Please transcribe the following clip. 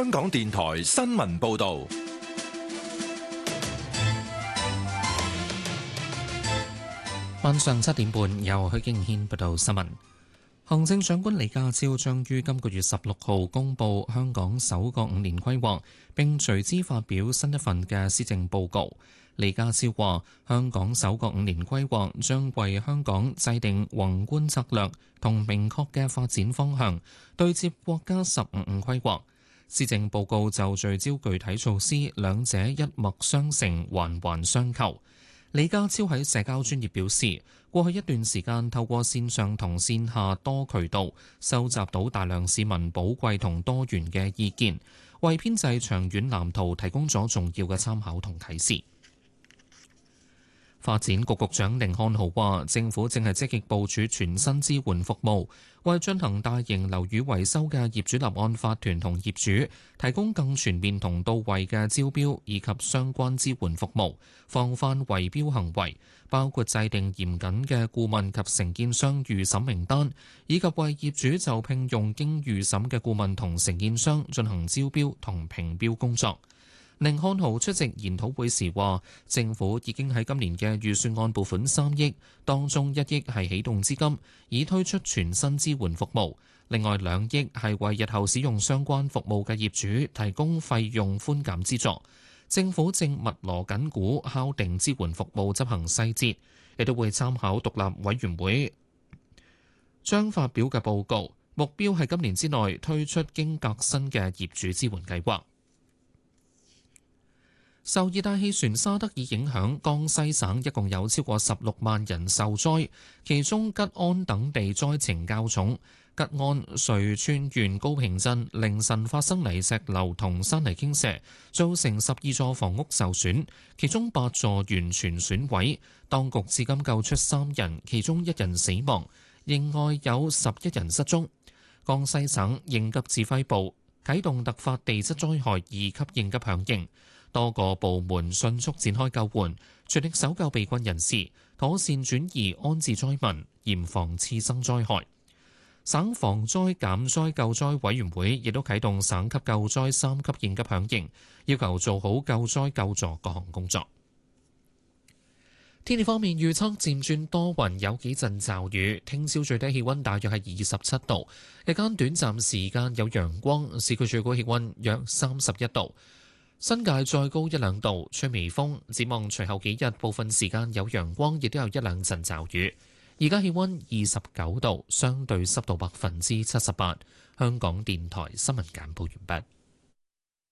香港電台新聞報道。 晚上7點半，由許敬軒報道新聞。行政長官李家超將於今個月16號公布香港首個5年規劃，並隨之發表新一份嘅施政報告。李家超話：香港首個5年規劃將為香港制定宏觀策略同明確嘅發展方向，對接國家15五規劃。施政報告就聚焦具體措施，兩者一脈相承，環環相扣。李家超喺社交專頁表示，過去一段時間透過線上同線下多渠道收集到大量市民寶貴同多元嘅意見，為編製長遠藍圖提供咗重要嘅參考同啟示。發展局局長甯漢豪話，政府正係積極部署全新支援服務，為進行大型樓宇維修嘅業主立案法團同業主提供更全面同到位嘅招標以及相關支援服務，防範圍標行為，包括制定嚴謹嘅顧問及承建商預審名單，以及為業主就聘用經預審嘅顧問同承建商進行招標同評標工作。甯漢豪出席研討會時話，政府已經喺今年嘅預算案撥款3億，當中1億係啟動資金，以推出全新支援服務；另外2億係為日後使用相關服務嘅業主提供費用寬減資助。政府正密鑼緊鼓敲定支援服務執行細節，亦都會參考獨立委員會將發表嘅報告，目標係今年之內推出經革新嘅業主支援計劃。受熱帶氣旋沙德爾影響，江西省一共有超過16萬人受災，其中吉安等地災情較重。吉安遂川縣高坪鎮凌晨發生泥石流同山泥傾瀉，造成12座房屋受損，其中8座完全損毀。當局至今救出3人，其中1人死亡，另外有11人失蹤。江西省應急指揮部啟動突發地質災害2級應急響應。多個部門迅速展開救援，全力搜救被困人士，妥善轉移安置災民，嚴防次生災害。省防災減災救災委員會亦都啟動省級救災3級應急響應，要求做好救災救助各項工作。天氣方面預測漸轉多雲，有幾陣驟雨。聽朝最低氣溫大約係27度，日間短暫時間有陽光，市區最高氣溫約31度。新界再高1-2度，吹微風。展望隨後幾日，部分時間有陽光，亦都有1-2陣驟雨。而家氣溫29度，相對濕度78%。香港電台新聞簡報完畢。